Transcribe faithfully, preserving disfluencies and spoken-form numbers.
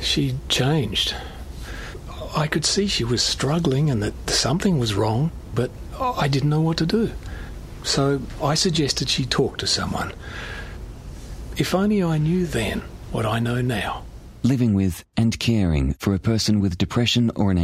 She'd changed. I could see she was struggling and that something was wrong, but I didn't know what to do. So I suggested she talk to someone. If only I knew then what I know now. Living with and caring for a person with depression or an